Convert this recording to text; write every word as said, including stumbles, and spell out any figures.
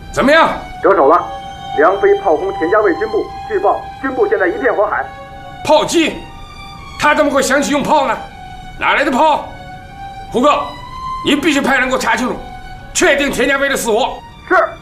怎么样？ 得手了，梁飞炮轰田家卫军部，据报军部现在一片火海。 炮击？他怎么会想起用炮呢？哪来的炮？胡哥，你必须派人给我查清楚，确定田家卫的死活。 是。